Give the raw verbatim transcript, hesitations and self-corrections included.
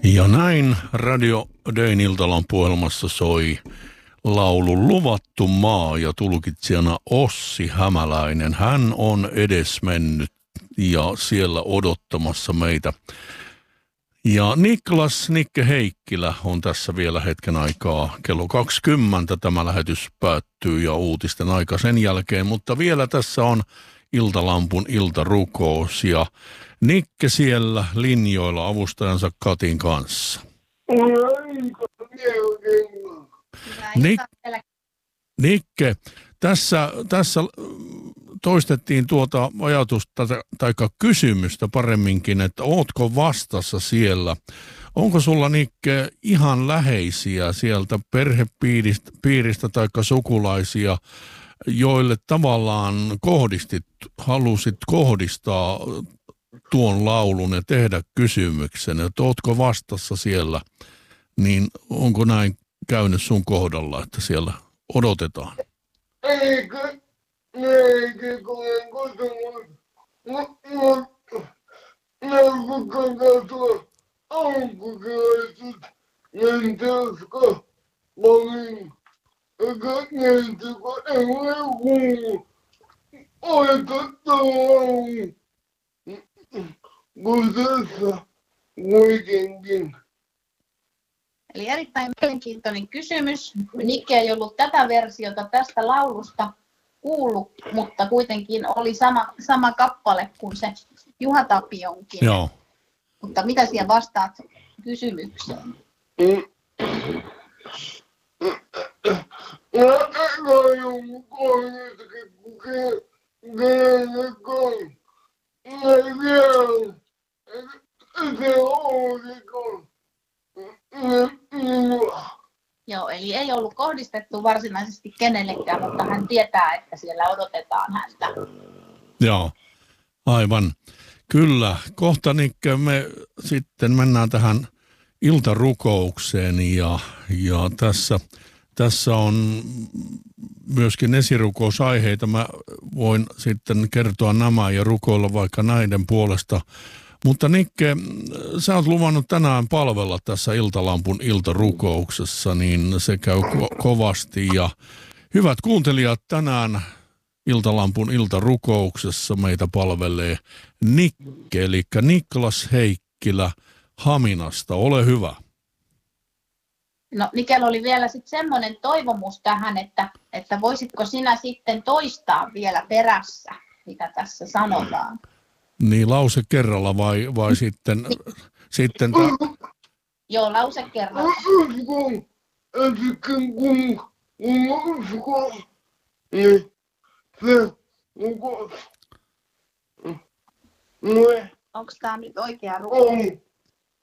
Ja näin Radio Dayn iltalampuohjelmassa soi laulu Luvattu maa ja tulkitsijana Ossi Hämäläinen. Hän on edesmennyt ja siellä odottamassa meitä. Ja Niklas Nikke Heikkilä on tässä vielä hetken aikaa. Kello kaksikymmentä tämä lähetys päättyy ja uutisten aika sen jälkeen, mutta vielä tässä on Iltalampun iltarukous ja Nikke siellä linjoilla avustajansa Katin kanssa. Nik, Nikke, tässä, tässä toistettiin tuota ajatusta tai kysymystä paremminkin, että ootko vastassa siellä? Onko sulla, Nikke, ihan läheisiä sieltä perhepiiristä piiristä tai sukulaisia, joille tavallaan kohdistit, halusit kohdistaa tuon laulun ja tehdä kysymyksen, että ootko vastassa siellä, niin onko näin käynyt sun kohdalla, että siellä odotetaan? Eikö, eikö kun kotona, mutta neuvokan katua alkukeväiset lentäisikö valin, eikä lentäisikö ei ole kuulu oikattavaa. Kun tässä kuitenkin. Eli erittäin mielenkiintoinen kysymys. Nikke ei ollut tätä versiota tästä laulusta kuullut, mutta kuitenkin oli sama, sama kappale kuin se Juha Tapionkin. Joo. Mutta mitä siellä vastaat kysymykseen? Joo, eli ei ollut kohdistettu varsinaisesti kenellekään, mutta hän tietää, että siellä odotetaan häntä. Joo, aivan. Kyllä, kohta Nikke, me sitten mennään tähän iltarukoukseen ja, ja tässä, tässä on myöskin esirukousaiheita. Mä voin sitten kertoa nämä ja rukoilla vaikka näiden puolesta. Mutta Nikke, sä oot luvannut tänään palvella tässä Iltalampun iltarukouksessa, niin se käy ko- kovasti. Ja hyvät kuuntelijat, tänään Iltalampun iltarukouksessa meitä palvelee Nikke, eli Niklas Heikkilä Haminasta. Ole hyvä. No Nikellä oli vielä sitten semmoinen toivomus tähän, että, että voisitko sinä sitten toistaa vielä perässä, mitä tässä sanotaan. Niin lause kerralla vai, vai sitten... Ni- sitten ta- Joo, lause kerralla. Onko tämä nyt oikea rukous?